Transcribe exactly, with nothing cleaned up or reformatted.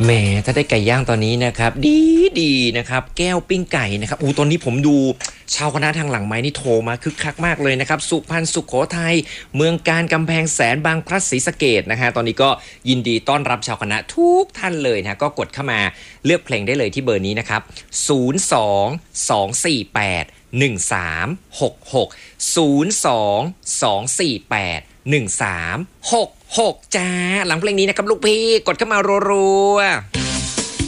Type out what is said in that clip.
แหมถ้าได้ไก่ย่างตอนนี้นะครับดีดีนะครับแก้วปิ้งไก่นะครับอู้ตอนนี้ผมดูชาวคณะทางหลังไม้นี่โทรมาคึกคักมากเลยนะครับสุพรรณสุโขทัยเมืองการกำแพงแสนบางพลัดศรีสะเกษนะฮะตอนนี้ก็ยินดีต้อนรับชาวคณะทุกท่านเลยนะก็กดเข้ามาเลือกเพลงได้เลยที่เบอร์นี้นะครับศูนย์ สอง สอง สี่ แปด หนึ่ง สาม หก หก ศูนย์ สอง สอง สี่ แปด หนึ่ง สาม หก หกจ้าหลังเพลงนี้นะครับลูกพี่กดเข้ามารัวๆ